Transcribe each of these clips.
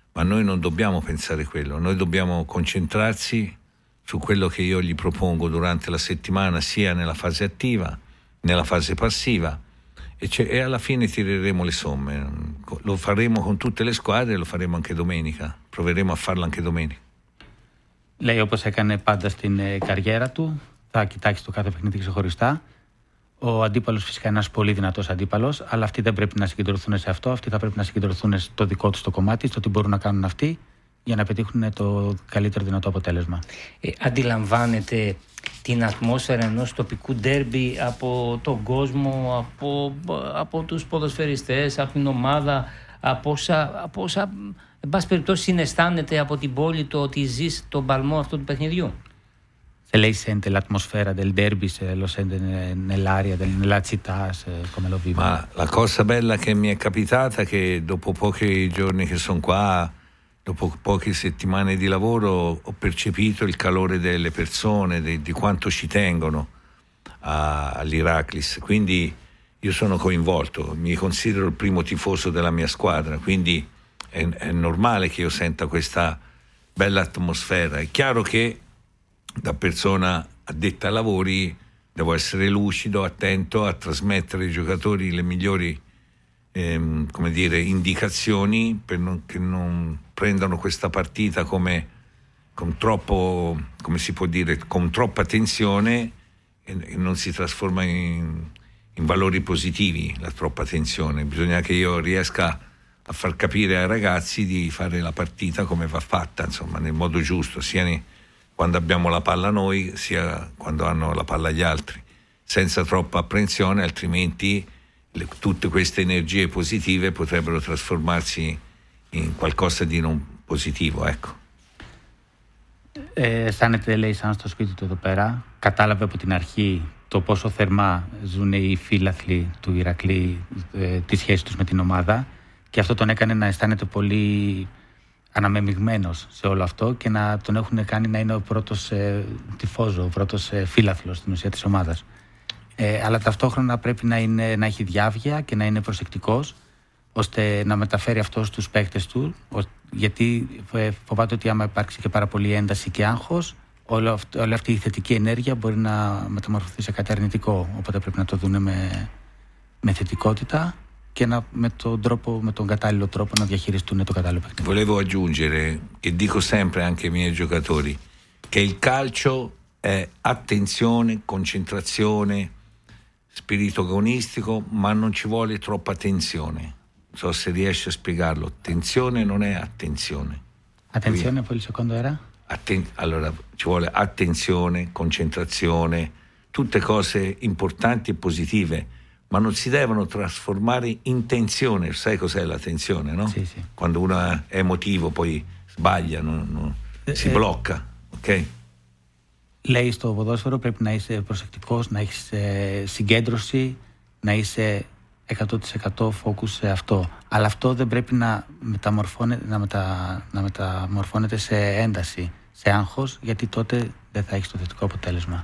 ma noi non dobbiamo pensare quello, noi dobbiamo concentrarsi su quello che io gli propongo durante la settimana, sia nella fase attiva, nella fase passiva, e alla fine tireremo le somme. Lo faremo con tutte le squadre, lo faremo anche domenica, proveremo a farlo anche domenica. Λέει όπως έκανε πάντα στην καριέρα του, θα κοιτάξει το κάθε παιχνίδι ξεχωριστά. Ο αντίπαλος φυσικά είναι ένας πολύ δυνατός αντίπαλος, αλλά αυτοί δεν πρέπει να συγκεντρωθούν σε αυτό. Αυτοί θα πρέπει να συγκεντρωθούν στο δικό τους το κομμάτι, στο τι μπορούν να κάνουν αυτοί, για να πετύχουν το καλύτερο δυνατό αποτέλεσμα. Αντιλαμβάνεται την ατμόσφαιρα ενός τοπικού ντέρμπι από τον κόσμο, από τους ποδοσφαιριστές, από την ομάδα, από όσα εν πάση περιπτώσει συναισθάνεται από την πόλη το ότι ζει τον παλμό αυτού του παιχνιδιού? Se lei sente l'atmosfera del derby, se lo sente nell'aria, nella città, come lo vive? Ma la cosa bella che mi è capitata è che dopo pochi giorni che sono qua, dopo poche settimane di lavoro, ho percepito il calore delle persone, di quanto ci tengono all'Iraklis. Quindi io sono coinvolto, mi considero il primo tifoso della mia squadra, quindi è normale che io senta questa bella atmosfera. È chiaro che da persona addetta ai lavori devo essere lucido, attento a trasmettere ai giocatori le migliori indicazioni che non prendano questa partita con troppa tensione e non si trasforma in valori positivi la troppa tensione. Bisogna che io riesca a far capire ai ragazzi di fare la partita come va fatta, insomma, nel modo giusto, sia quando abbiamo la palla noi, sia quando hanno la palla gli altri, senza troppa apprensione, altrimenti tutte queste energie positive potrebbero trasformarsi in qualcosa di non positivo, ecco. Αισθάνεται, λέει, σαν στο σπίτι του εδώ πέρα. Κατάλαβε από την αρχή το πόσο θερμά ζουν οι φίλαθλοι του Ηρακλή τη σχέση τους με την ομάδα, και αυτό τον έκανε να αισθάνεται πολύ αναμεμειγμένος σε όλο αυτό και να τον έχουν κάνει να είναι ο πρώτος τυφόζο, ο πρώτος φίλαθλος στην ουσία της ομάδας. Αλλά ταυτόχρονα πρέπει να έχει διάβγεια και να είναι προσεκτικός, ώστε να μεταφέρει αυτό στους παίκτες του, γιατί φοβάται ότι άμα υπάρξει και πάρα πολύ ένταση και άγχος, όλη αυτή η θετική ενέργεια μπορεί να μεταμορφωθεί σε κάτι αρνητικό. Οπότε πρέπει να το δουν με θετικότητα και με τον κατάλληλο τρόπο να διαχειριστούν το κατάλληλο παιχνίδι. Volevo aggiungere, che dico sempre anche ai miei giocatori, che il calcio è attenzione, concentrazione, spirito agonistico, ma non ci vuole troppa tensione. Non so se riesci a spiegarlo. Tensione non è attenzione. Attenzione, poi il secondo era? Allora, ci vuole attenzione, concentrazione, tutte cose importanti e positive, ma non si devono trasformare in tensione. Sai cos'è la tensione, no? Sì, sì. Quando uno è emotivo poi sbaglia, si blocca, ok? Λέει στο ποδόσφαιρο πρέπει να είσαι προσεκτικός, να έχεις συγκέντρωση, να είσαι 100% focus σε αυτό. Αλλά αυτό δεν πρέπει να μεταμορφώνεται σε ένταση, σε άγχος, γιατί τότε δεν θα έχεις το θετικό αποτέλεσμα.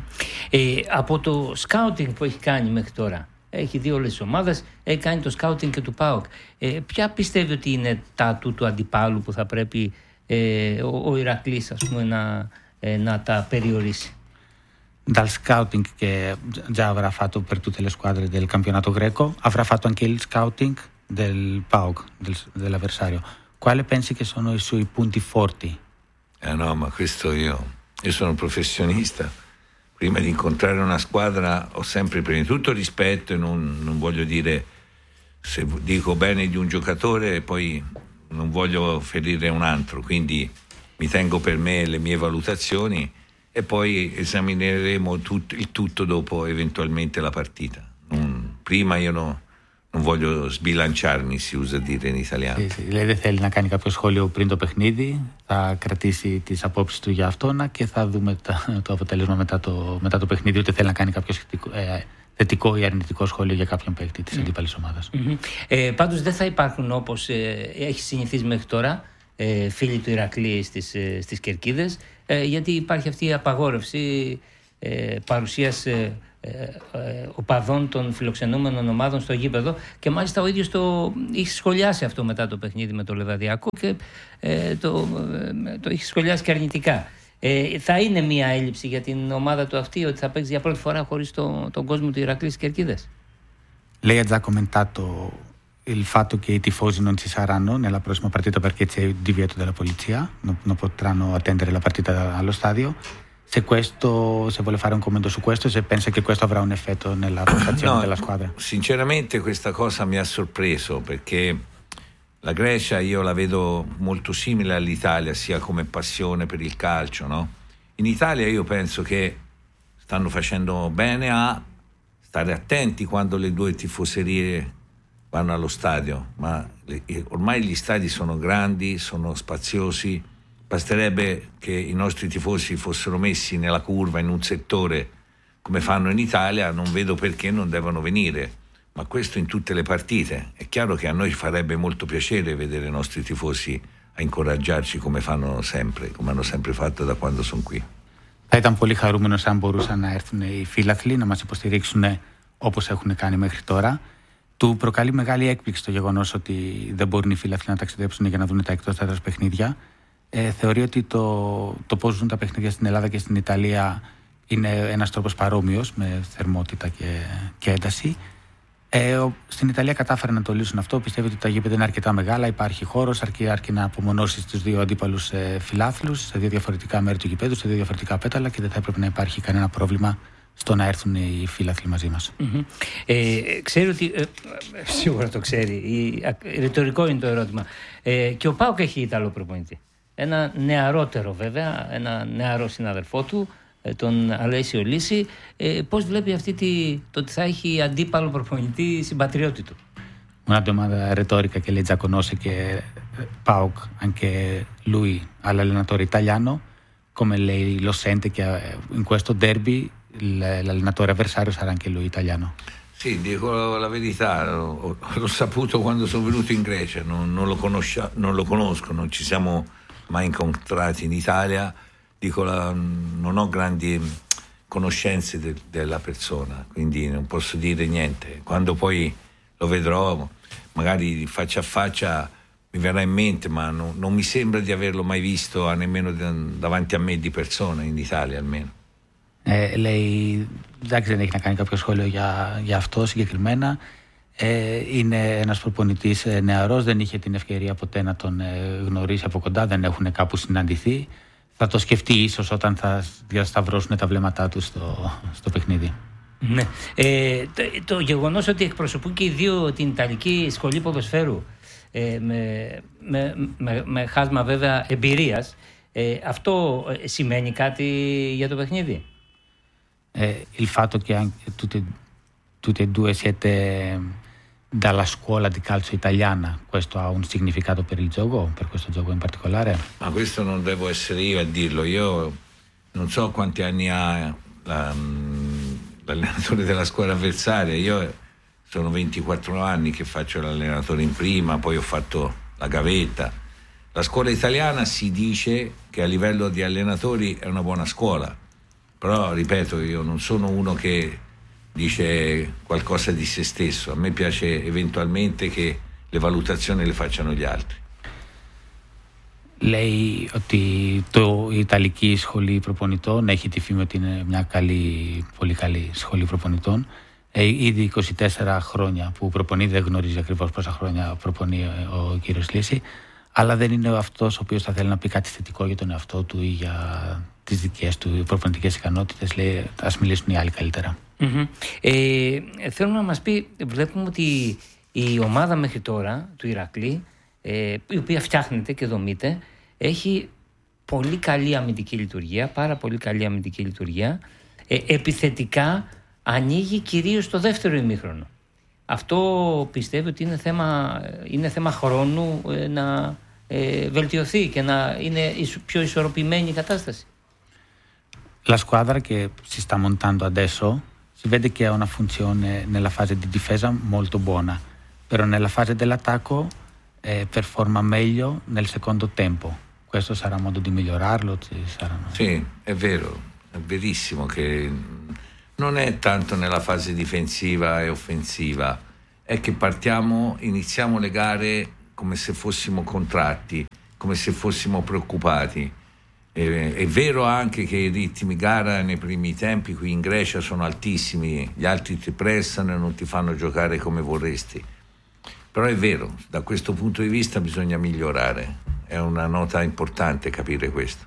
Από το σκάουτινγκ που έχει κάνει μέχρι τώρα, έχει δει όλες τις ομάδες, έχει κάνει το σκάουτινγκ και του ΠΑΟΚ. Ποια πιστεύει ότι είναι τα ατού του αντιπάλου που θα πρέπει ο Ηρακλής, ας πούμε, να τα περιορίσει? Dal scouting che già avrà fatto per tutte le squadre del campionato greco, avrà fatto anche il scouting del PAOK, dell'avversario. Quale pensi che sono i suoi punti forti? No, ma questo io sono professionista. Prima di incontrare una squadra ho sempre prima di tutto rispetto e non voglio dire, se dico bene di un giocatore poi non voglio ferire un altro, quindi mi tengo per me le mie valutazioni e poi esamineremo il tutto dopo eventualmente la partita. Prima io non voglio sbilanciarmi, si usa dire in italiano. Δηλαδή δεν θέλει να κάνει κάποιο σχόλιο πριν το παιχνίδι, θα κρατήσει τις απόψεις του για αυτό και θα δούμε το αποτέλεσμα μετά το παιχνίδι, ούτε θέλει να κάνει κάποιο θετικό ή αρνητικό σχόλιο για κάποιον παίκτη της αντίπαλης ομάδας. Πάντως δεν θα υπάρχουν, όπως έχει συνηθίσει μέχρι τώρα, φίλοι του Ηρακλή στις Κερκίδες, γιατί υπάρχει αυτή η απαγόρευση παρουσίας οπαδών των φιλοξενούμενων ομάδων στο γήπεδο, και μάλιστα ο ίδιος το είχε σχολιάσει αυτό μετά το παιχνίδι με το Λεβαδιακό και το είχε σχολιάσει και αρνητικά. Θα είναι μια έλλειψη για την ομάδα του αυτή ότι θα παίξει για πρώτη φορά χωρίς τον κόσμο του Ηρακλή στις Κερκίδες? Lei ha già commentato il fatto che i tifosi non ci saranno nella prossima partita perché c'è il divieto della polizia, non potranno attendere la partita allo stadio. Se vuole fare un commento su questo, se pensa che questo avrà un effetto nella rotazione della squadra. Sinceramente questa cosa mi ha sorpreso, perché la Grecia io la vedo molto simile all'Italia, sia come passione per il calcio, no? In Italia io penso che stanno facendo bene a stare attenti quando le due tifoserie vanno allo stadio, ma ormai gli stadi sono grandi, sono spaziosi, basterebbe che i nostri tifosi fossero messi nella curva in un settore come fanno in Italia, non vedo perché non devono venire, ma questo in tutte le partite. È chiaro che a noi farebbe molto piacere vedere i nostri tifosi a incoraggiarci come fanno sempre, come hanno sempre fatto da quando sono qui. Θα ήταν πολύ χαρούμενος αν μπορούσαν να έρθουν οι φίλαθλοι να μας υποστηρίξουν όπως έχουν κάνει μέχρι τώρα. Του προκαλεί μεγάλη έκπληξη το γεγονός ότι δεν μπορούν οι φίλαθλοι να ταξιδέψουν για να δουν τα εκτός έδρας παιχνίδια. Θεωρεί ότι το πώς ζουν τα παιχνίδια στην Ελλάδα και στην Ιταλία είναι ένας τρόπος παρόμοιος, με θερμότητα και ένταση. Στην Ιταλία κατάφεραν να το λύσουν αυτό. Πιστεύω ότι τα γήπεδα είναι αρκετά μεγάλα, υπάρχει χώρος, αρκεί να απομονώσει τους δύο αντίπαλους φιλάθλους σε δύο διαφορετικά μέρη του γηπέδου, σε δύο διαφορετικά πέταλα, και δεν θα έπρεπε να υπάρχει κανένα πρόβλημα στο να έρθουν οι φίλαθλοι μαζί μας. Ξέρει ότι, σίγουρα το ξέρει, ρητορικό είναι το ερώτημα, και ο ΠΑΟΚ έχει Ιταλό προπονητή. Ένα νεαρότερο βέβαια, ένα νεαρό συναδελφό του, τον Αλέσιο Λύση. Πώς βλέπει το ότι θα έχει αντίπαλο προπονητή συμπατριώτη του? Una domanda retorica che lei già conosce, che PAOK, anche lui ha l'allenatore italiano, come lei lo sente che in questo derby l'allenatore avversario sarà anche lui italiano? Sì, dico la verità, l'ho saputo quando sono venuto in Grecia, non lo conosco, non ci siamo mai incontrati in Italia. Dico, non ho grandi conoscenze della persona, quindi non posso dire niente. Quando poi lo vedrò, magari faccia a faccia, mi verrà in mente, ma non mi sembra di averlo mai visto nemmeno davanti a me di persona, in Italia almeno. Λέει, εντάξει, δεν έχει να κάνει κάποιο σχόλιο για αυτό συγκεκριμένα. Είναι ένας προπονητής νεαρός, δεν είχε την ευκαιρία ποτέ να τον γνωρίσει από κοντά, δεν έχουν κάπου συναντηθεί. Θα το σκεφτεί ίσως όταν θα διασταυρώσουν τα βλέμματά του στο παιχνίδι. Ναι. Το γεγονός ότι εκπροσωπούν και οι δύο την Ιταλική σχολή ποδοσφαίρου με χάσμα βέβαια εμπειρίας, αυτό σημαίνει κάτι για το παιχνίδι? Il fatto che anche tutti e due siete dalla scuola di calcio italiana, questo ha un significato per il gioco, per questo gioco in particolare? Ma questo non devo essere io a dirlo. Io non so quanti anni ha l'allenatore della squadra avversaria. Io sono 24 anni che faccio l'allenatore in prima, poi ho fatto la gavetta. La scuola italiana si dice che a livello di allenatori è una buona scuola, però ripeto, io non sono uno che dice qualcosa di se stesso. A me piace eventualmente che le valutazioni le facciano gli altri. Λέει ότι η Ιταλική σχολή προπονητών έχει τη φήμη ότι είναι μια πολύ καλή σχολή προπονητών. Ήδη 24 χρόνια που προπονεί, δεν γνωρίζει ακριβώς πόσα χρόνια προπονεί ο κύριος Λύση, αλλά δεν είναι αυτός ο οποίος θα θέλει να πει κάτι θετικό για τον εαυτό του ή για τις δικές του προπονητικές ικανότητες. Λέει, ας μιλήσουν οι άλλοι καλύτερα. Θέλω να μας πει, βλέπουμε ότι η ομάδα μέχρι τώρα του Ηρακλή, η οποία φτιάχνεται και δομείται, έχει πολύ καλή αμυντική λειτουργία, πάρα πολύ καλή αμυντική λειτουργία. Επιθετικά ανοίγει κυρίως το δεύτερο ημίχρονο. Αυτό πιστεύω ότι είναι θέμα χρόνου να βελτιωθεί και να είναι πιο ισορροπημένη η κατάσταση. La squadra che si sta montando adesso si vede che ha una funzione nella fase di difesa molto buona, però nella fase dell'attacco performa meglio nel secondo tempo. Questo sarà modo di migliorarlo? Sì, è vero. è verissimo che non è tanto nella fase difensiva e offensiva, è che iniziamo le gare come se fossimo contratti, come se fossimo preoccupati. È vero anche che i ritmi gara nei primi tempi qui in Grecia sono altissimi, gli altri ti pressano e non ti fanno giocare come vorresti, però è vero, da questo punto di vista bisogna migliorare, è una nota importante capire questo.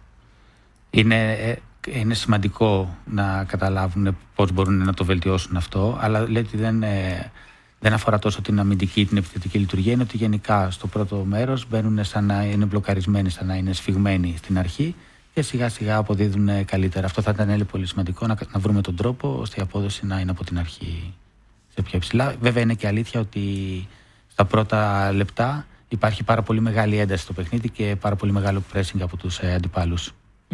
Είναι σημαντικό να καταλάβουν πώς μπορούν να το βελτιώσουν αυτό, αλλά λέει ότι δεν αφορά τόσο την αμυντική, την επιθετική λειτουργία, είναι ότι γενικά στο πρώτο μέρος μπαίνουν σαν να είναι μπλοκαρισμένοι, σαν να είναι σφιγμένοι στην αρχή και σιγά σιγά αποδίδουν καλύτερα. Αυτό θα ήταν πολύ σημαντικό, να βρούμε τον τρόπο ώστε η απόδοση να είναι από την αρχή σε πιο υψηλά. Βέβαια είναι και αλήθεια ότι στα πρώτα λεπτά υπάρχει πάρα πολύ μεγάλη ένταση στο παιχνίδι και πάρα πολύ μεγάλο pressing από τους αντιπάλους.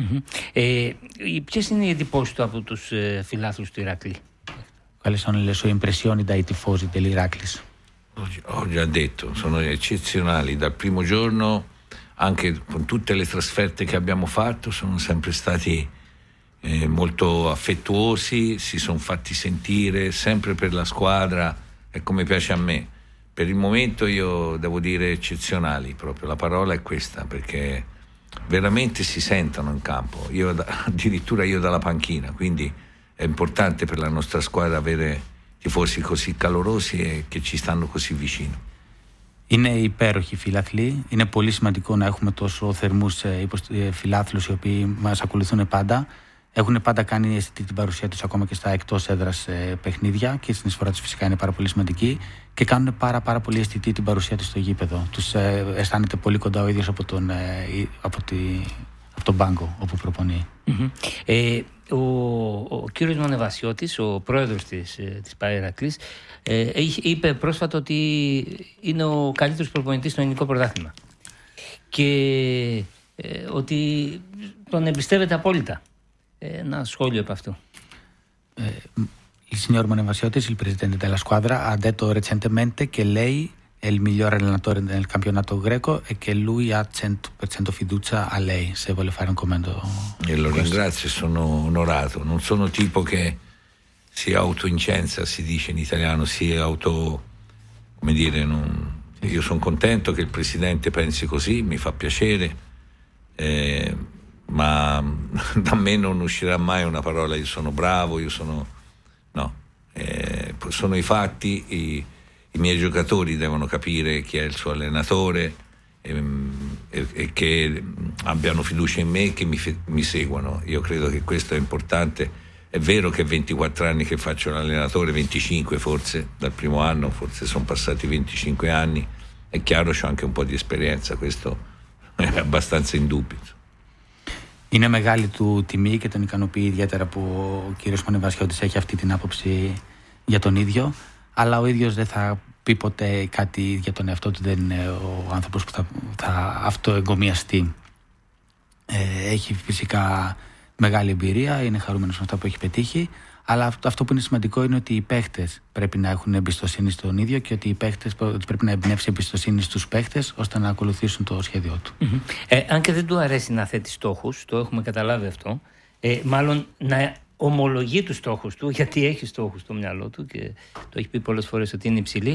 Ποιες είναι οι εντυπώσεις του από τους φιλάθλους του Ηρακλή? Quali sono le sue impressioni dai tifosi dell'Iraklis? Ho già detto, sono eccezionali. Dal primo giorno, anche con tutte le trasferte che abbiamo fatto, sono sempre stati molto affettuosi, si sono fatti sentire sempre per la squadra, è come piace a me. Per il momento io devo dire eccezionali, proprio la parola è questa, perché veramente si sentono in campo, addirittura io dalla panchina, quindi è importante per la nostra squadra avere tifosi così calorosi e che ci stanno così vicino. Είναι υπέροχοι φιλάθλοι. Είναι πολύ σημαντικό να έχουμε τόσο θερμούς φιλάθλους οι οποίοι μας ακολουθούν πάντα. Έχουν πάντα κάνει αισθητή την παρουσία τους ακόμα και στα εκτός έδρας παιχνίδια και η συνεισφορά τους φυσικά είναι πάρα πολύ σημαντική και κάνουν πάρα πολύ αισθητή την παρουσία τους στο γήπεδο. Τους αισθάνεται πολύ κοντά ο ίδιος από τον πάγκο όπου προπονεί. Ο κύριος Μονεβασιώτης, ο πρόεδρος της ΠΑΕ Ηρακλής, είπε πρόσφατα ότι είναι ο καλύτερος προπονητής στο ελληνικό πρωτάθλημα και ότι τον εμπιστεύεται απόλυτα. Ένα σχόλιο από αυτό. Il signor Monevassiotis, il presidente della squadra, ha detto recentemente che lei è il miglior allenatore nel campionato greco e che lui ha 100% fiducia a lei, se vuole fare un commento. E lo ringrazio e sono onorato. Non sono tipo che si autoincensa, si dice in italiano, come dire, io sono contento che il presidente pensi così, mi fa piacere, ma da me non uscirà mai una parola io sono bravo, sono i fatti, i miei giocatori devono capire chi è il suo allenatore e che abbiano fiducia in me e che mi seguano. Io credo che questo è importante. È vero che 24 anni che faccio l'allenatore, 25 forse, dal primo anno, forse sono passati 25 anni, è chiaro c'ho anche un po' di esperienza, questo è abbastanza indubbio. Είναι μεγάλη του τιμή και τον ικανοποιεί ιδιαίτερα που ο κύριος Μονεβασιώτης έχει αυτή την άποψη για τον ίδιο, αλλά ο ίδιος δεν θα πει ποτέ κάτι για τον εαυτό του, δεν είναι ο άνθρωπος που θα αυτοεγκομιαστεί. Έχει φυσικά μεγάλη εμπειρία, είναι χαρούμενος με αυτά που έχει πετύχει, αλλά αυτό που είναι σημαντικό είναι ότι οι παίχτες πρέπει να έχουν εμπιστοσύνη στον ίδιο και ότι οι παίχτες πρέπει να εμπνεύσει εμπιστοσύνη στους παίχτες ώστε να ακολουθήσουν το σχέδιό του. Αν και δεν του αρέσει να θέτει στόχους, το έχουμε καταλάβει αυτό, μάλλον να ομολογεί τους στόχους του, γιατί έχει στόχους στο μυαλό του και το έχει πει πολλές φορές ότι είναι υψηλή.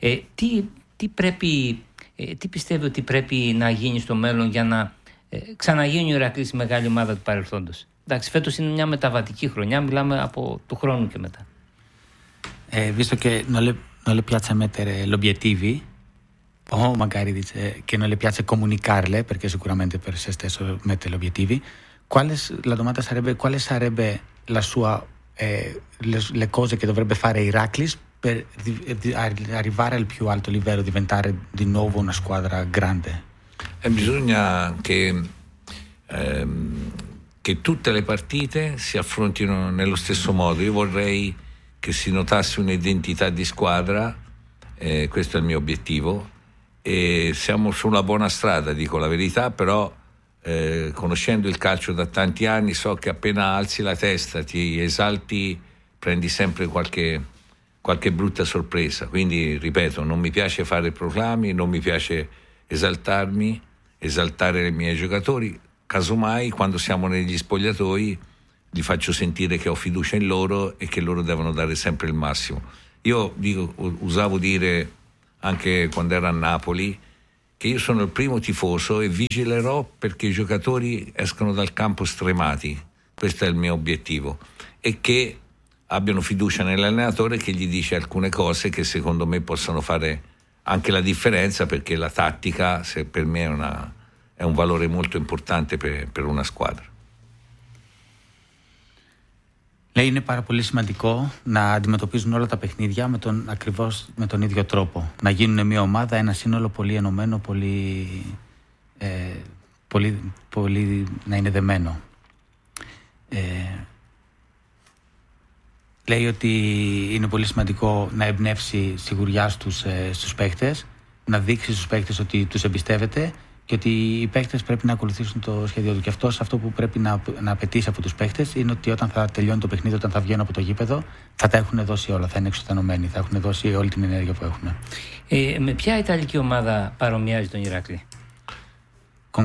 Τι πιστεύει ότι πρέπει να γίνει στο μέλλον για να ξαναγίνει ο Ηρακλής η μεγάλη ομάδα του παρελθόντος? Εντάξει, fettos είναι μια μεταβατική χρονιά, μιλάμε από του χρόνου και μετά. Visto che non le piace mettere gli obiettivi, o magari dice che non le piace comunicarle, perché sicuramente per se stesso mette gli obiettivi, la domanda sarebbe quale sarebbe la sua, le cose che dovrebbe fare Iraklis per arrivare al più alto livello, diventare di nuovo una squadra grande? Bisogna che tutte le partite si affrontino nello stesso modo. Io vorrei che si notasse un'identità di squadra, questo è il mio obiettivo, e siamo su una buona strada, dico la verità, però conoscendo il calcio da tanti anni so che appena alzi la testa, ti esalti, prendi sempre qualche brutta sorpresa. Quindi ripeto, non mi piace fare proclami, non mi piace esaltare i miei giocatori. Casomai quando siamo negli spogliatoi gli faccio sentire che ho fiducia in loro e che loro devono dare sempre il massimo. Io usavo dire anche quando ero a Napoli che io sono il primo tifoso e vigilerò perché i giocatori escano dal campo stremati, questo è il mio obiettivo, e che abbiano fiducia nell'allenatore che gli dice alcune cose che secondo me possono fare anche la differenza, perché la tattica per me è un valore molto importante per una squadra. Λέει είναι πάρα πολύ σημαντικό να αντιμετωπίζουν όλα τα παιχνίδια ακριβώς με τον ίδιο τρόπο. Να γίνουν μια ομάδα, ένα σύνολο πολύ ενωμένο, πολύ να είναι δεμένο. Λέει ότι είναι πολύ σημαντικό να εμπνεύσει σιγουριά στους παίκτες, να δείξει στους παίκτες ότι τους εμπιστεύεται και ότι οι παίκτες πρέπει να ακολουθήσουν το σχέδιο του. Και αυτό που πρέπει να απαιτήσει από τους παίκτες είναι ότι όταν θα τελειώνει το παιχνίδι, όταν θα βγαίνουν από το γήπεδο, θα τα έχουν δώσει όλα, θα είναι εξουθενωμένοι, θα έχουν δώσει όλη την ενέργεια που έχουν. Με ποια Ιταλική ομάδα παρομοιάζει τον Ηράκλη? Con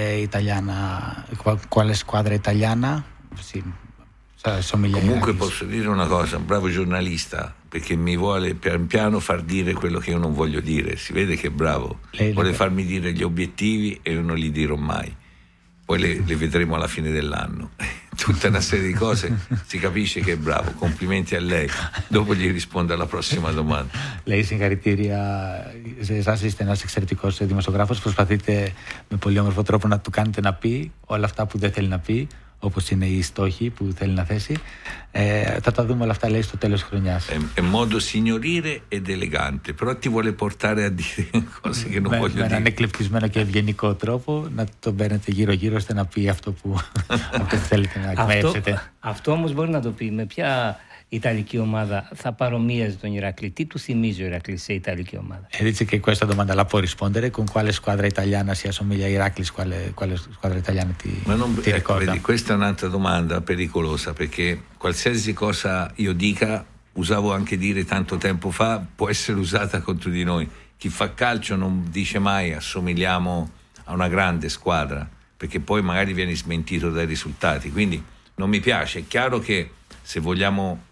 quale squadra italiana? Sì. Comunque posso dire una cosa, un bravo giornalista, perché mi vuole pian piano far dire quello che io non voglio dire. Si vede che è bravo, vuole farmi dire gli obiettivi e io non li dirò mai. Poi le vedremo alla fine dell'anno. Tutta una serie di cose, si capisce che è bravo. Complimenti a lei. Dopo gli rispondo alla prossima domanda. Λέει συγχαρητήρια σε εσάς, είστε ένας εξαιρετικός δημοσιογράφος. Προσπαθείτε με πολύ όμορφο τρόπο να του κάνετε να πει όλα αυτά που δεν θέλει να πει, όπως είναι οι στόχοι που θέλει να θέσει. Θα τα δούμε όλα αυτά, λέει, στο τέλος της χρονιάς. È modo signorile ed elegante, però ti vuole portare a dire cose che non voglio dire. Με έναν εκλεπτισμένο και ευγενικό τρόπο να τον παίρνετε γύρω-γύρω ώστε να πει αυτό που θέλετε να εκμεύσετε. Αυτό όμως μπορεί να το πει. Με ποια Ιταλική ομάδα θα παρομοίαζε τον Ηρακλή? Τι του θυμίζει ο Ηρακλή σε Ιταλική ομάδα? Dice che questa domanda la può rispondere. Con quale squadra italiana si assomiglia a Iraklis? Quale squadra italiana ti ricorda? Vedi, questa è un'altra domanda pericolosa, perché qualsiasi cosa io dica, usavo anche dire tanto tempo fa, può essere usata contro di noi. Chi fa calcio non dice mai assomigliamo a una grande squadra, perché poi magari viene smentito dai risultati. Quindi non mi piace. È chiaro che se vogliamo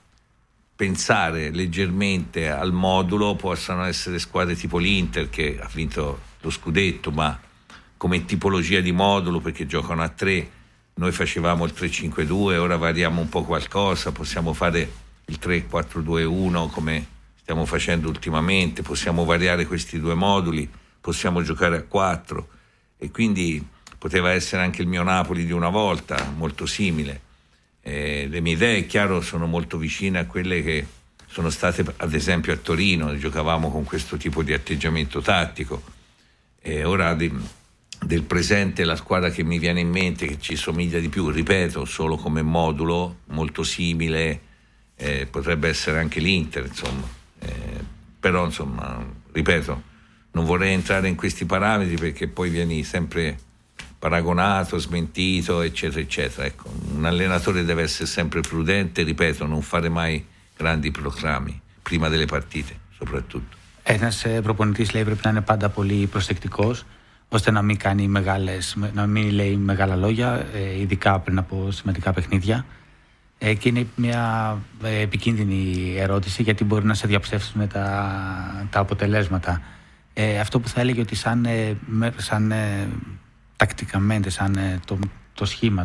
pensare leggermente al modulo, possono essere squadre tipo l'Inter che ha vinto lo scudetto, ma come tipologia di modulo, perché giocano a 3, noi facevamo il 3-5-2, ora variamo un po' qualcosa, possiamo fare il 3-4-2-1 come stiamo facendo ultimamente, possiamo variare questi due moduli, possiamo giocare a 4, e quindi poteva essere anche il mio Napoli di una volta, molto simile. Le mie idee, è chiaro, sono molto vicine a quelle che sono state ad esempio a Torino, giocavamo con questo tipo di atteggiamento tattico, e ora del presente la squadra che mi viene in mente che ci somiglia di più, ripeto, solo come modulo molto simile, potrebbe essere anche l'Inter, insomma, però insomma, ripeto, non vorrei entrare in questi parametri perché poi vieni sempre paragonato, smentito, eccetera, eccetera. Ecco, un allenatore deve essere sempre prudente, ripeto, non fare mai grandi proclami prima delle partite, soprattutto. Ένας προπονητής, λέει, πρέπει να είναι πάντα πολύ προσεκτικός ώστε να μην λέει μεγάλα λόγια, ειδικά πριν από σημαντικά παιχνίδια. Και είναι μια επικίνδυνη ερώτηση, γιατί μπορεί να σε διαψεύσουν τα αποτελέσματα. Αυτό που θα έλεγε ότι σαν τακτικamente, σαν το σχήμα,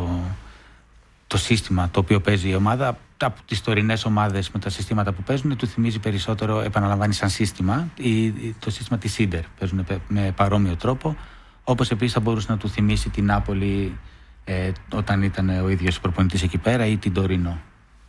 το σύστημα το οποίο παίζει η ομάδα, από τις τωρινές ομάδες με τα συστήματα που παίζουν, του θυμίζει περισσότερο, επαναλαμβάνει σαν σύστημα, το σύστημα της Ίντερ. Παίζουν με παρόμοιο τρόπο, όπως επίσης θα μπορούσε να του θυμίσει την Νάπολη όταν ήταν ο ίδιος προπονητής εκεί πέρα, ή την Τωρίνο.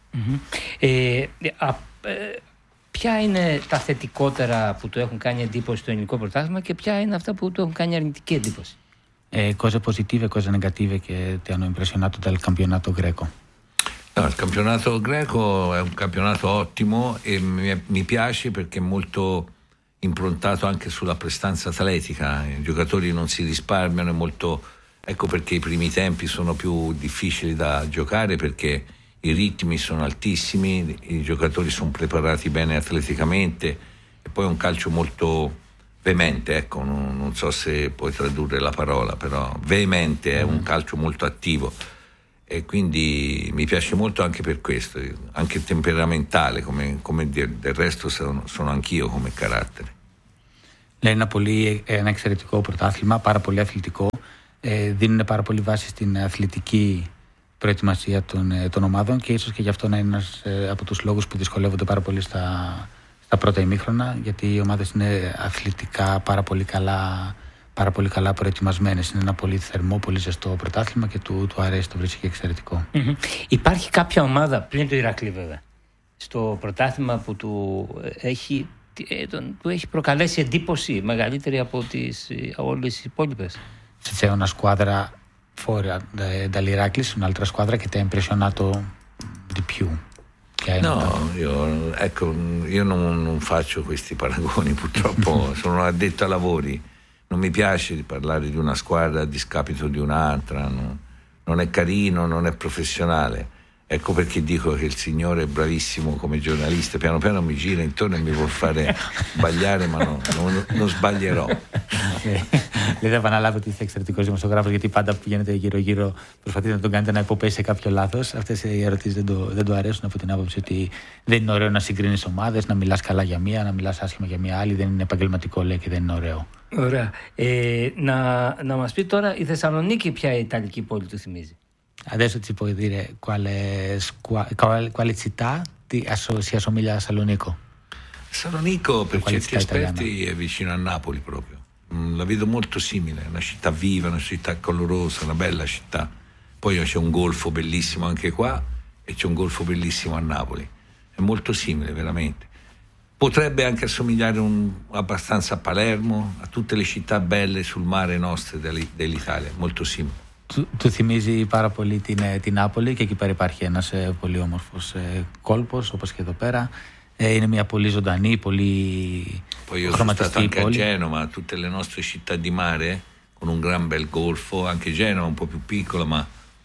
Ποια είναι τα θετικότερα που του έχουν κάνει εντύπωση στο ελληνικό πρωτάθλημα και ποια είναι αυτά που του έχουν κάνει αρνητική εντύπωση? Cose positive e cose negative che ti hanno impressionato dal campionato greco? No, il campionato greco è un campionato ottimo e mi piace perché è molto improntato anche sulla prestanza atletica. I giocatori non si risparmiano, è molto, ecco perché i primi tempi sono più difficili da giocare, perché i ritmi sono altissimi, i giocatori sono preparati bene atleticamente, e poi è un calcio molto veemente, ecco, non so se puoi tradurre la parola, però veemente, è un calcio molto attivo. e quindi mi piace molto anche per questo, anche temperamentale, come del resto sono anch'io come carattere. Λέει ένα εξαιρετικό πρωτάθλημα, πάρα πολύ αθλητικό. Δίνουν πάρα πολύ βάση στην αθλητική προετοιμασία των ομάδων και ίσως και γι' αυτό να είναι ένας από τους λόγους που δυσκολεύονται πάρα πολύ στα πρώτα ημίχρονα, γιατί οι ομάδες είναι αθλητικά πάρα πολύ καλά προετοιμασμένες. Είναι ένα πολύ θερμό, πολύ ζεστό πρωτάθλημα και του αρέσει, το βρίσκει εξαιρετικό. Υπάρχει κάποια ομάδα, πλην του Ηρακλή βέβαια, στο πρωτάθλημα που του έχει προκαλέσει εντύπωση μεγαλύτερη από όλες τις υπόλοιπες? Se c'è una squadra fuori dall'Iraklis, un'altra squadra che ti ha impressionato di più? No, io non faccio questi paragoni, purtroppo sono addetto ai lavori, non mi piace parlare di una squadra a discapito di un'altra, non è carino, non è professionale. Ecco perché dico che il signore è bravissimo come giornalista, piano piano mi gira intorno e mi può fare sbagliare, ma non sbaglierò. Δεν θα επαναλάβω ότι είστε εξαιρετικός δημοσιογράφος, γιατί πάντα πηγαίνετε γύρω-γύρω, προσπαθείτε να τον κάνετε να υποπέσει σε κάποιο λάθος. Αυτές οι ερωτήσεις δεν του αρέσουν, από την άποψη ότι δεν είναι ωραίο να συγκρίνεις ομάδες, να μιλάς καλά για μία, να μιλάς άσχημα για μία άλλη. Δεν είναι επαγγελματικό, λέει, και δεν είναι ωραίο. Ωραία. Να μας πει τώρα η Θεσσαλονίκη ποια Ιταλική πόλη του θυμίζει? Adesso ci puoi dire quale città si assomiglia a Salonico? Salonico per certi aspetti è vicino a Napoli proprio. La vedo molto simile, una città viva, una città colorosa, una bella città. Poi c'è un golfo bellissimo anche qua e c'è un golfo bellissimo a Napoli. È molto simile veramente. Potrebbe anche assomigliare abbastanza a Palermo, a tutte le città belle sul mare nostre dell'Italia, molto simile. Του θυμίζει πάρα πολύ την Νάπολη και εκεί πέρα υπάρχει ένας πολύ όμορφος κόλπος, όπως και εδώ πέρα. Είναι μια πολύ ζωντανή, πολύ χρωματιστή πόλη. Poi io sono stato anche a Genova, tutte le nostre città di mare con un gran bel golfo, anche Genova un po' più piccola, ma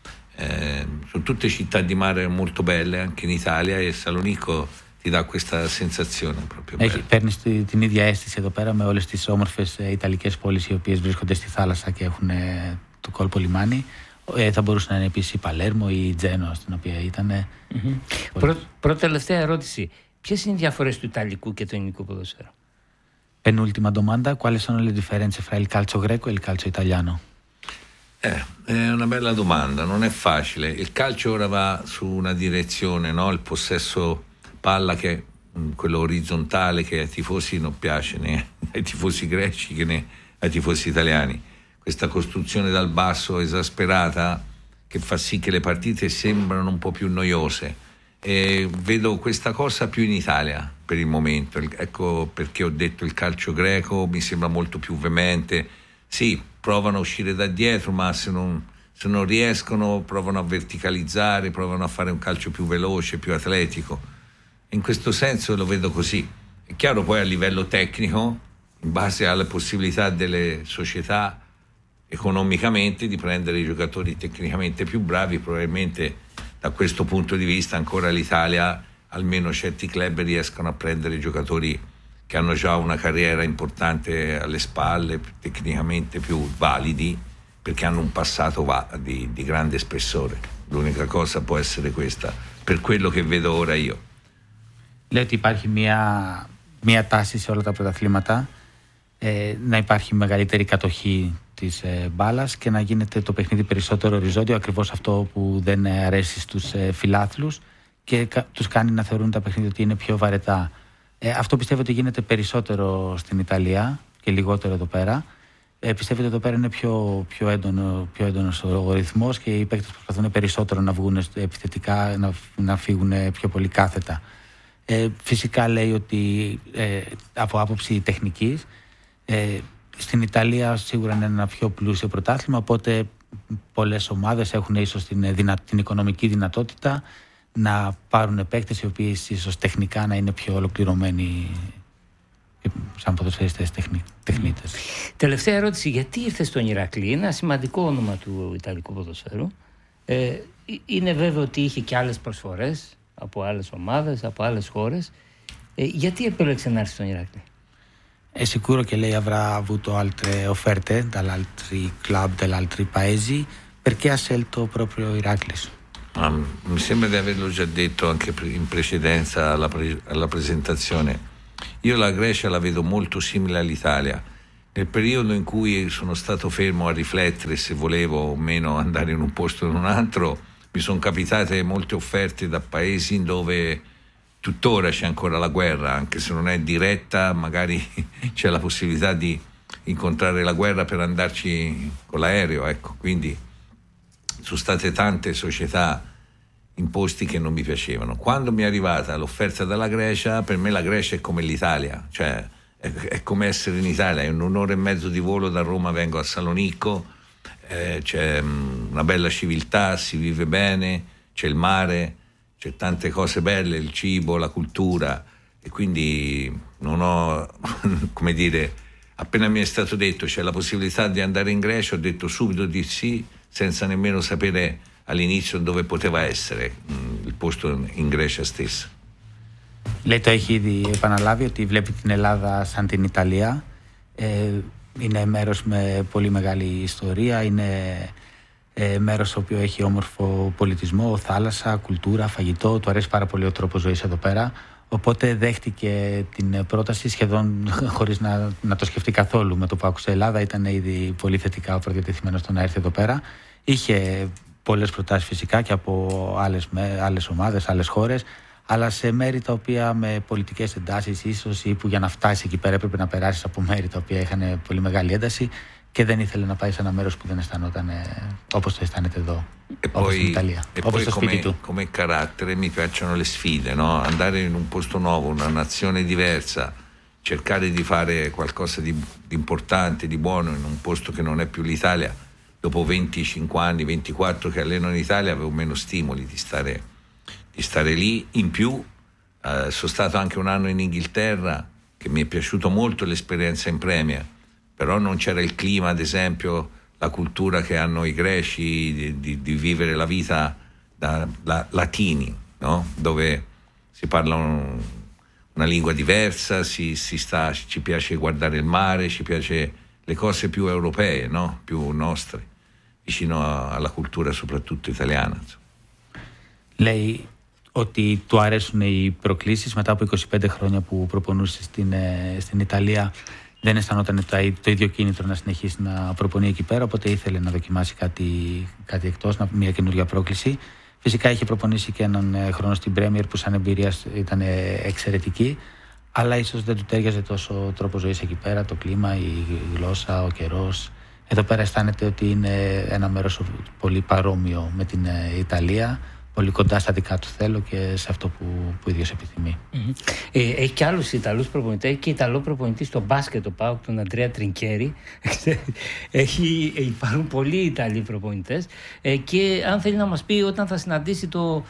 sono tutte città di mare molto belle anche in Italia, e Salonico ti dà questa sensazione proprio bella. Παίρνεις την ίδια αίσθηση εδώ πέρα με όλες τις όμορφες ιταλικές πόλεις οι οποίες βρίσκονται στη θάλασσα και έχουν το κόλπο λιμάνι. Θα μπορούσε να είναι επίσης η Παλέρμο ή η Τζένοα, στην οποία ήταν. Πρώτη-τελευταία ερώτηση. Ποιες είναι οι διαφορές του Ιταλικού και του ελληνικού ποδοσφαίρου? Penultima domanda, quali sono le differenze fra il calcio greco e il calcio italiano? È una bella domanda, non è facile. Il calcio ora va su una direzione, no? Il possesso palla, che quello orizzontale, che ai tifosi non piace né ai tifosi greci né ai tifosi italiani. Questa costruzione dal basso esasperata che fa sì che le partite sembrano un po' più noiose, e vedo questa cosa più in Italia per il momento. Ecco perché ho detto il calcio greco mi sembra molto più veemente. Sì, provano a uscire da dietro, ma se non riescono provano a verticalizzare, provano a fare un calcio più veloce, più atletico. In questo senso lo vedo così. È chiaro poi a livello tecnico, in base alle possibilità delle società economicamente, di prendere i giocatori tecnicamente più bravi. Probabilmente da questo punto di vista ancora l'Italia, almeno certi club riescono a prendere giocatori che hanno già una carriera importante alle spalle, tecnicamente più validi, perché hanno un passato di grande spessore. L'unica cosa può essere questa, per quello che vedo ora io. Λέω ότι υπάρχει μια τάση σε όλα τα πρωταθλήματα να υπάρχει μεγαλύτερη κατοχή της μπάλας και να γίνεται το παιχνίδι περισσότερο οριζόντιο, ακριβώς αυτό που δεν αρέσει στους φιλάθλους και τους κάνει να θεωρούν τα παιχνίδια ότι είναι πιο βαρετά. Αυτό πιστεύω ότι γίνεται περισσότερο στην Ιταλία και λιγότερο εδώ πέρα. Πιστεύω ότι εδώ πέρα είναι πιο έντονος ο ρυθμός και οι παίκτες προσπαθούν περισσότερο να βγουν επιθετικά, να φύγουν πιο πολύ κάθετα. Φυσικά λέει ότι από άποψη τεχνικής στην Ιταλία σίγουρα είναι ένα πιο πλούσιο πρωτάθλημα, οπότε πολλές ομάδες έχουν ίσως την οικονομική δυνατότητα να πάρουν παίκτες οι οποίοι ίσως τεχνικά να είναι πιο ολοκληρωμένοι σαν ποδοσφαιριστές τεχνίτες. Τελευταία ερώτηση, γιατί ήρθε στον Ηρακλή? Είναι ένα σημαντικό όνομα του Ιταλικού ποδοσφαίρου. Είναι βέβαιο ότι είχε και άλλες προσφορές από άλλες ομάδες, από άλλες χώρες. Γιατί επέλεξε να έρθει στον Ηρακλή? È sicuro che lei avrà avuto altre offerte dagli altri club, dagli altri paesi, Perché ha scelto proprio Iraklis? Mi sembra di averlo già detto anche in precedenza alla presentazione. Io la Grecia la vedo molto simile all'Italia. Nel periodo in cui sono stato fermo a riflettere se volevo o meno andare in un posto o in un altro, mi sono capitate molte offerte da paesi dove tuttora c'è ancora la guerra, anche se non è diretta, magari c'è la possibilità di incontrare la guerra per andarci con l'aereo, ecco. Quindi sono state tante società in posti che non mi piacevano. Quando mi è arrivata l'offerta dalla Grecia, per me la Grecia è come l'Italia, cioè è come essere in Italia, è 1 ora e mezzo di volo da Roma, vengo a Salonicco, c'è una bella civiltà, si vive bene, c'è il mare, c'è tante cose belle, il cibo, la cultura, e quindi non ho, come dire, appena mi è stato detto c'è la possibilità di andare in Grecia, ho detto subito di sì, senza nemmeno sapere all'inizio dove poteva essere il posto in Grecia stessa. Λέει το έχει ήδη επαναλάβει ότι βλέπει την Ελλάδα σαν την Ιταλία. Είναι μέρος με πολύ μεγάλη ιστορία, είναι μέρος το οποίο έχει όμορφο πολιτισμό, θάλασσα, κουλτούρα, φαγητό. Του αρέσει πάρα πολύ ο τρόπος ζωής εδώ πέρα. Οπότε δέχτηκε την πρόταση σχεδόν χωρίς να το σκεφτεί καθόλου. Με το που άκουσε Ελλάδα ήταν ήδη πολύ θετικά προδιατεθειμένος στο να έρθει εδώ πέρα. Είχε πολλές προτάσεις φυσικά και από άλλες ομάδες, άλλες χώρες, αλλά σε μέρη τα οποία με πολιτικές εντάσεις ίσως ή που για να φτάσει εκεί πέρα έπρεπε να περάσεις από μέρη τα οποία είχαν πολύ μεγάλη ένταση και δεν ήθελε να πάει σε ένα μέρος που δεν αισθανόταν όπως το αισθάνεται εδώ, όπως στην Italia, όπως στο σπίτι του. Come carattere mi piacciono le sfide, no? Andare in un posto nuovo, una nazione diversa, cercare di fare qualcosa di importante, di buono in un posto che non è più l'Italia. Dopo 25 anni, 24 che alleno in Italia avevo meno stimoli di stare lì. In più sono stato anche 1 anno in Inghilterra, che mi è piaciuto molto l'esperienza in Premier, però non c'era il clima, ad esempio la cultura che hanno i greci di vivere la vita da latini, no? Dove si parla una lingua diversa, ci piace guardare il mare, ci piace le cose più europee, no? Più nostre, vicino alla cultura soprattutto italiana. Λέει ότι του αρέσουν οι προκλήσεις. Μετά από 25 χρόνια που προπονούσε στην Ιταλία δεν αισθανόταν το ίδιο κίνητρο να συνεχίσει να προπονεί εκεί πέρα, οπότε ήθελε να δοκιμάσει κάτι εκτός, μια καινούργια πρόκληση. Φυσικά είχε προπονήσει και έναν χρόνο στην Premier που σαν εμπειρία ήταν εξαιρετική, αλλά ίσως δεν του τέριαζε τόσο ο τρόπος ζωής εκεί πέρα, το κλίμα, η γλώσσα, ο καιρός. Εδώ πέρα αισθάνεται ότι είναι ένα μέρος πολύ παρόμοιο με την Ιταλία, πολύ κοντά στα δικά του θέλω και σε αυτό που ίδιος επιθυμεί. Έχει και άλλους Ιταλούς προπονητές, έχει και Ιταλό προπονητή στο μπάσκετ, το ΠΑΟΚ, τον Αντρέα Τρινκέρι. Υπάρχουν πολλοί Ιταλοί προπονητές και αν θέλει να μας πει όταν θα συναντήσει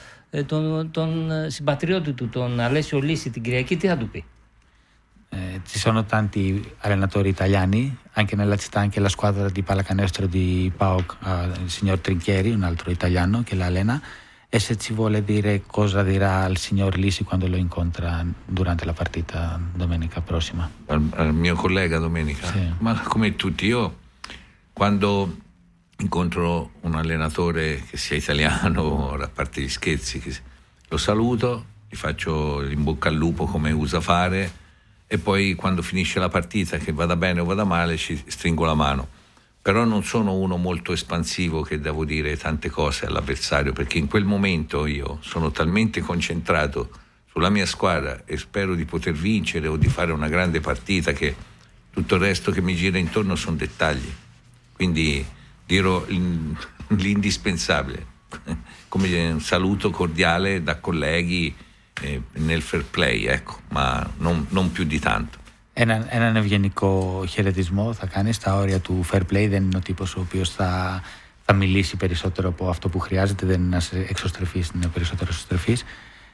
τον συμπατριώτη του, τον Αλέσιο Λύση, την Κυριακή, τι θα του πει? Ci sono tanti allenatori italiani, anche nella città, anche la squadra di pallacanestro di PAOK, il signor Trinchieri, un altro italiano che la allena. E se ci vuole dire cosa dirà al signor Lisi quando lo incontra durante la partita domenica prossima? Al mio collega domenica? Sì. Ma come tutti, io quando incontro un allenatore che sia italiano, a parte gli scherzi, lo saluto, gli faccio in bocca al lupo come usa fare e poi quando finisce la partita, che vada bene o vada male, ci stringo la mano. Però non sono uno molto espansivo che devo dire tante cose all'avversario, perché in quel momento io sono talmente concentrato sulla mia squadra e spero di poter vincere o di fare una grande partita che tutto il resto che mi gira intorno sono dettagli. Quindi dirò l'indispensabile, come un saluto cordiale da colleghi nel fair play, ecco, ma non più di tanto. Έναν ευγενικό χαιρετισμό θα κάνει στα όρια του fair play. Δεν είναι ο τύπος ο οποίος θα μιλήσει περισσότερο από αυτό που χρειάζεται. Δεν είναι ένας εξωστρεφής, είναι περισσότερο εξωστρεφής.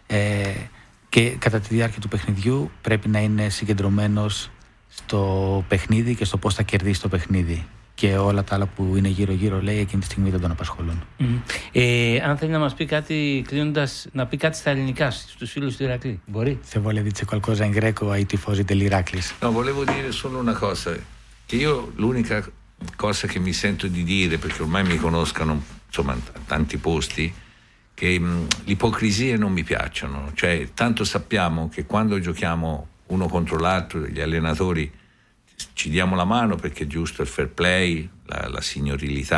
Και κατά τη διάρκεια του παιχνιδιού πρέπει να είναι συγκεντρωμένος στο παιχνίδι και στο πώς θα κερδίσει το παιχνίδι. Και όλα τα άλλα που είναι γύρω-γύρω, λέει, εκείνη τη στιγμή δεν τον απασχολούν. Αν θέλει να μας πει κάτι, κλείνοντας, να πει κάτι στα ελληνικά στους φίλους του Ηρακλή, μπορεί? Se vuole dire qualcosa in greco ai tifosi dell'Iraklis. No, volevo dire solo una cosa, che io l'unica cosa che mi sento di dire, perché ormai mi conoscano insomma a tanti posti, che l'ipocrisia non mi piacciono, cioè tanto sappiamo che quando giochiamo uno contro l'altro gli allenatori ci diamo la mano perché è giusto il fair play, la signorilità,